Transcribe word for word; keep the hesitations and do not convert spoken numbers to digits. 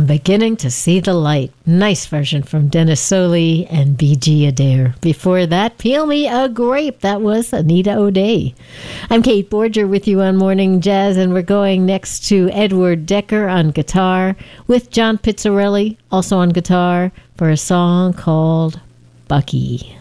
I'm Beginning to See the Light. Nice version from Dennis Soley and B G Adair. Before that, Peel Me a Grape. That was Anita O'Day. I'm Kate Borger with you on Morning Jazz, and we're going next to Edward Decker on guitar with John Pizzarelli also on guitar for a song called Bucky.